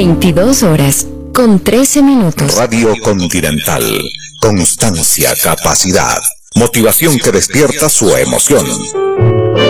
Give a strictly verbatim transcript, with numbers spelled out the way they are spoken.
veintidós horas con trece minutos. Radio Continental. Constancia, capacidad, motivación que despierta su emoción.